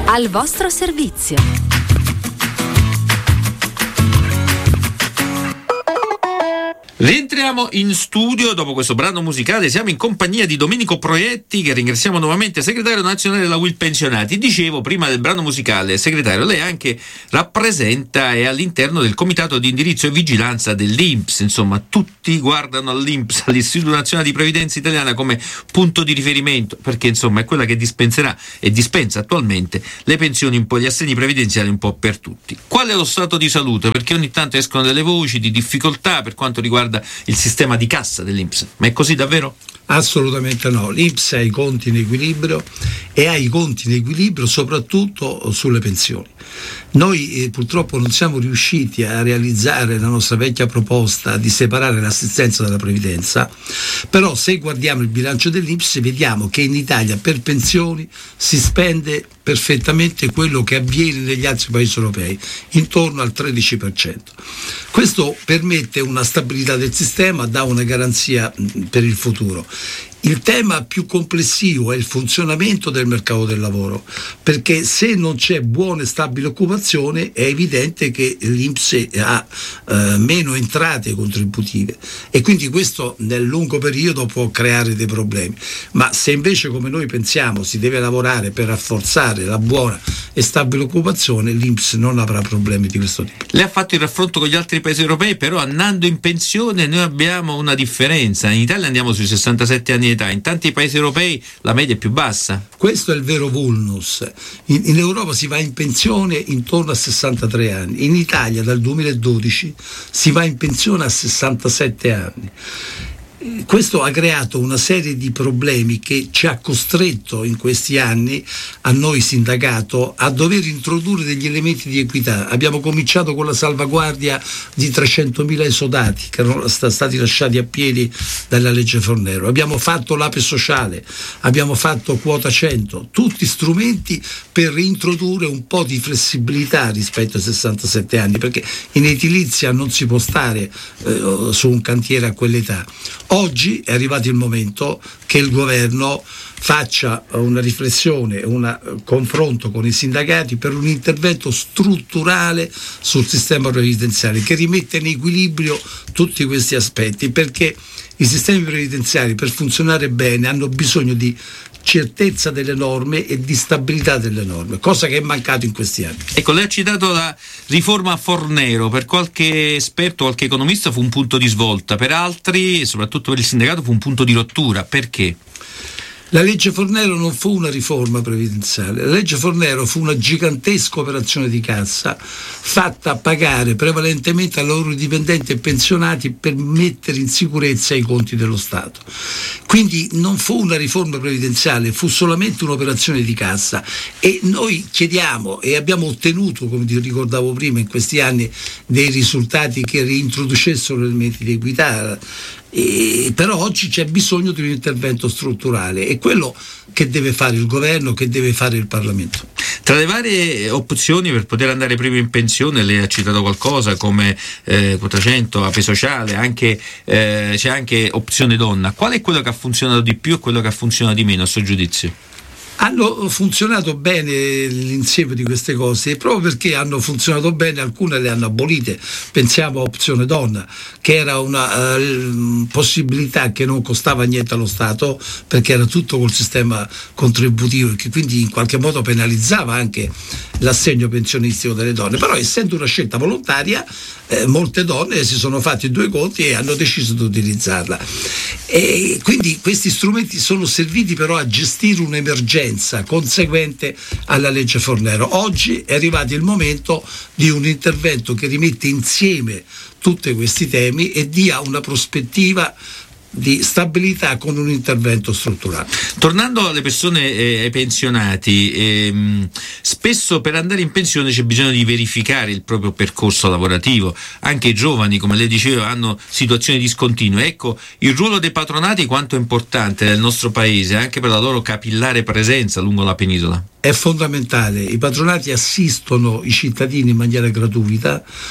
Al vostro servizio. Rientriamo in studio dopo questo brano musicale. Siamo in compagnia di Domenico Proietti, che ringraziamo nuovamente, segretario nazionale della UIL Pensionati. Dicevo prima del brano musicale, segretario, lei anche rappresenta e all'interno del comitato di indirizzo e vigilanza dell'INPS. Insomma, tutti guardano all'INPS, all'Istituto Nazionale di Previdenza Italiana, come punto di riferimento, perché insomma è quella che dispenserà e dispensa attualmente le pensioni, un po' gli assegni previdenziali un po' per tutti. Qual è lo stato di salute? Perché ogni tanto escono delle voci di difficoltà per quanto riguarda il sistema di cassa dell'INPS, ma è così davvero? Assolutamente no, l'INPS ha i conti in equilibrio e ha i conti in equilibrio soprattutto sulle pensioni. Noi purtroppo non siamo riusciti a realizzare la nostra vecchia proposta di separare l'assistenza dalla previdenza, però se guardiamo il bilancio dell'INPS vediamo che in Italia per pensioni si spende perfettamente quello che avviene negli altri paesi europei, intorno al 13%. Questo permette una stabilità del sistema, dà una garanzia per il futuro. Il tema più complessivo è il funzionamento del mercato del lavoro, perché se non c'è buona e stabile occupazione è evidente che l'INPS ha meno entrate contributive e quindi questo nel lungo periodo può creare dei problemi. Ma se invece, come noi pensiamo, si deve lavorare per rafforzare la buona e stabile occupazione, l'INPS non avrà problemi di questo tipo. Lei ha fatto il raffronto con gli altri paesi europei, però andando in pensione noi abbiamo una differenza. In Italia andiamo sui 67 anni di età, in tanti paesi europei la media è più bassa. Questo è il vero vulnus. In Europa si va in pensione intorno a 63 anni, in Italia dal 2012 si va in pensione a 67 anni. Questo ha creato una serie di problemi che ci ha costretto in questi anni, a noi sindacato, a dover introdurre degli elementi di equità. Abbiamo cominciato con la salvaguardia di 300.000 esodati che erano stati lasciati a piedi dalla legge Fornero, abbiamo fatto l'APE sociale, abbiamo fatto quota 100, tutti strumenti per reintrodurre un po' di flessibilità rispetto ai 67 anni, perché in edilizia non si può stare su un cantiere a quell'età. Oggi è arrivato il momento che il governo faccia una riflessione, un confronto con i sindacati per un intervento strutturale sul sistema previdenziale che rimetta in equilibrio tutti questi aspetti, perché i sistemi previdenziali per funzionare bene hanno bisogno di certezza delle norme e di stabilità delle norme, cosa che è mancato in questi anni. Ecco, lei ha citato la riforma Fornero, per qualche esperto, qualche economista fu un punto di svolta, per altri, e soprattutto per il sindacato, fu un punto di rottura. Perché? La legge Fornero non fu una riforma previdenziale, la legge Fornero fu una gigantesca operazione di cassa fatta pagare prevalentemente ai loro dipendenti e pensionati per mettere in sicurezza i conti dello Stato. Quindi non fu una riforma previdenziale, fu solamente un'operazione di cassa e noi chiediamo e abbiamo ottenuto, come ti ricordavo prima, in questi anni dei risultati che reintroducessero elementi di equità. Però oggi c'è bisogno di un intervento strutturale, è quello che deve fare il governo, che deve fare il Parlamento. Tra le varie opzioni per poter andare prima in pensione, lei ha citato qualcosa come quota 100, APE sociale, c'è anche opzione donna. Qual è quello che ha funzionato di più e quello che ha funzionato di meno a suo giudizio? Hanno funzionato bene l'insieme di queste cose e proprio perché hanno funzionato bene alcune le hanno abolite. Pensiamo a opzione donna, che era una possibilità che non costava niente allo Stato perché era tutto col sistema contributivo e che quindi in qualche modo penalizzava anche l'assegno pensionistico delle donne, però essendo una scelta volontaria molte donne si sono fatti due conti e hanno deciso di utilizzarla e quindi questi strumenti sono serviti però a gestire un'emergenza conseguente alla legge Fornero. Oggi è arrivato il momento di un intervento che rimette insieme tutti questi temi e dia una prospettiva di stabilità con un intervento strutturale. Tornando alle persone, ai pensionati, spesso per andare in pensione c'è bisogno di verificare il proprio percorso lavorativo. Anche i giovani, come lei diceva, hanno situazioni discontinue. Ecco, il ruolo dei patronati quanto è importante nel nostro paese, anche per la loro capillare presenza lungo la penisola. È fondamentale. I patronati assistono i cittadini in maniera gratuita,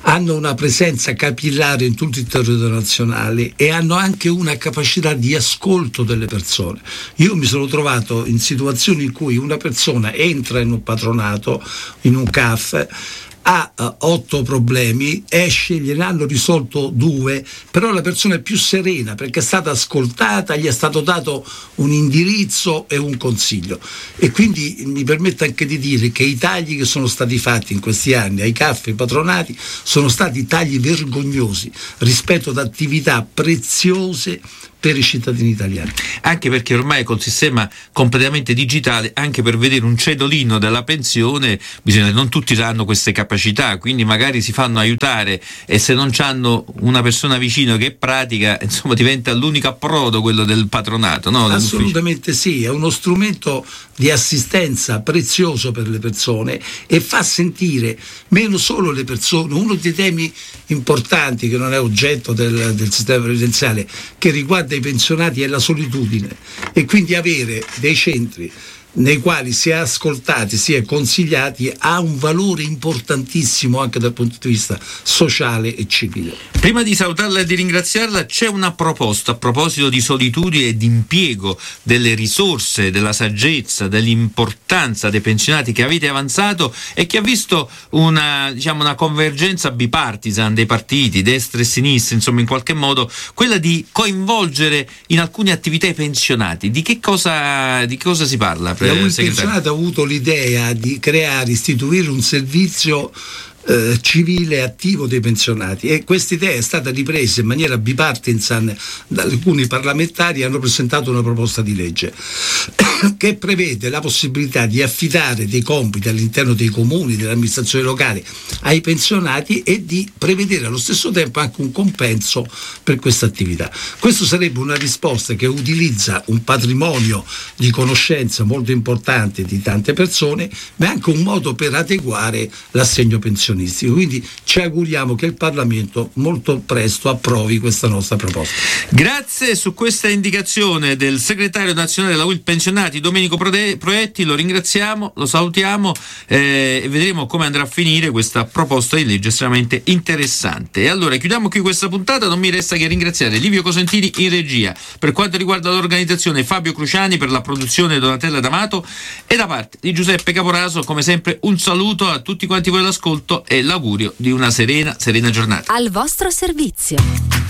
hanno una presenza capillare in tutto il territorio nazionale e hanno anche una capacità di ascolto delle persone. Io mi sono trovato in situazioni in cui una persona entra in un patronato, in un CAF, ha 8 problemi, esce, gliene hanno risolto 2, però la persona è più serena perché è stata ascoltata, gli è stato dato un indirizzo e un consiglio. E quindi mi permetto anche di dire che i tagli che sono stati fatti in questi anni ai CAF e ai patronati sono stati tagli vergognosi rispetto ad attività preziose per i cittadini italiani. Anche perché ormai col sistema completamente digitale, anche per vedere un cedolino della pensione, non tutti hanno queste capacità, quindi magari si fanno aiutare e se non hanno una persona vicino che pratica, insomma diventa l'unico approdo quello del patronato, no? Assolutamente sì, è uno strumento di assistenza prezioso per le persone e fa sentire meno solo le persone. Uno dei temi importanti che non è oggetto del sistema previdenziale, che riguarda i pensionati, è la solitudine, e quindi avere dei centri nei quali si è ascoltati, si è consigliati, ha un valore importantissimo anche dal punto di vista sociale e civile. Prima di salutarla e di ringraziarla, c'è una proposta a proposito di solitudine e di impiego delle risorse, della saggezza, dell'importanza dei pensionati che avete avanzato e che ha visto una convergenza bipartisan dei partiti, destra e sinistra, insomma in qualche modo, quella di coinvolgere in alcune attività i pensionati. Di che cosa si parla? La UIL Pensionati ha avuto l'idea di istituire un servizio civile attivo dei pensionati, e questa idea è stata ripresa in maniera bipartisan da alcuni parlamentari. Hanno presentato una proposta di legge che prevede la possibilità di affidare dei compiti all'interno dei comuni, dell'amministrazione locale, ai pensionati e di prevedere allo stesso tempo anche un compenso per questa attività. Questo sarebbe una risposta che utilizza un patrimonio di conoscenza molto importante di tante persone, ma è anche un modo per adeguare l'assegno pensionistico. Quindi ci auguriamo che il Parlamento molto presto approvi questa nostra proposta. Grazie. Su questa indicazione del segretario nazionale della UIL Pensionati, Domenico Proietti, lo ringraziamo, lo salutiamo e vedremo come andrà a finire questa proposta di legge estremamente interessante. E allora chiudiamo qui questa puntata. Non mi resta che ringraziare Livio Cosentini in regia, per quanto riguarda l'organizzazione Fabio Cruciani, per la produzione Donatella D'Amato, e da parte di Giuseppe Caporaso come sempre un saluto a tutti quanti voi all'ascolto e l'augurio di una serena giornata. Al vostro servizio.